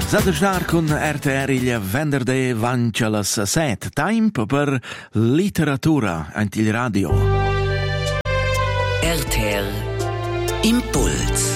Zada star con RTR il venerdì vancia la 7. Tempo per literatura anche il radio. RTR Impuls.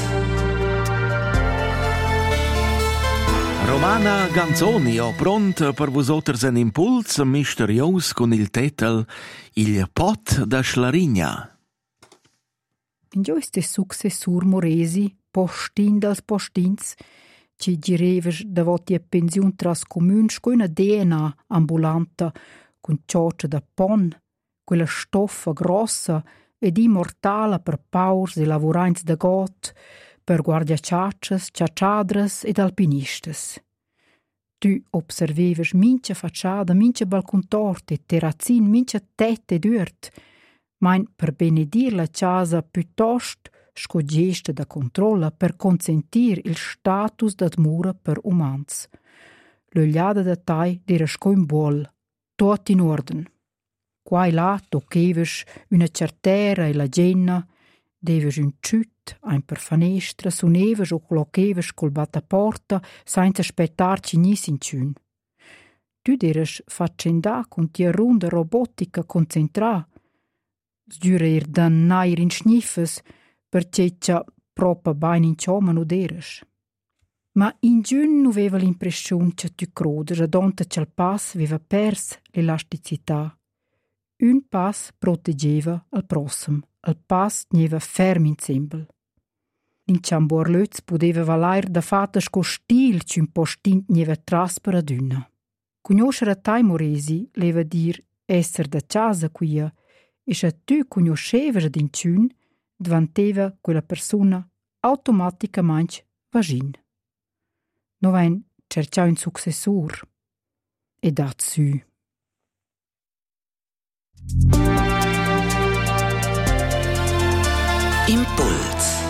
Romana Ganzoni ho pronto per vosotters un impuls misterios con il titolo Il pot da Schlarigna. In queste successur moresi, postin dels postins, ci gireves davoti a pensiun tras comuns con una DNA ambulanta, con cioccia da pon, quella stoffa grossa ed immortala per paurs e lavurains da got, per guardiaciaccias, ciacciadras ed alpinistas. Tu observeves mince facciada, mince balcontorte, terrazzin, mince tette d'urt, main per benedir la casa piuttosto scogesta da controlla per consentir il status d'admura per umans. L'ogliada da tai d'era scoin buol, tot in orden. Qua e là toccheves una certera e la genna, deves un ciut, ein per fanestra, suneves o clocheves col battaporta, senza aspettarci nis in ciun. Tu deres faccenda con tia runda robotica concentrà, sdürer dan nair in schniffes, perché c'ha proprio bain in cioma non deres. Ma in giun non aveva l'impressione che tu crodes, ad onta che il pass aveva perso l'elasticità. Un pass proteggeva al prossimo, il pass teneva ferm insieme. L'inciambor Lutz poteva valair da fatta sco stil che un postin teneva tras per ad una. Conoscere tai moresi leva dir esser da casa quia, e se tu conosceves ad inciun, diventava quella persona automaticamente vagin. Non ven cercare un successor e dat su. Impuls.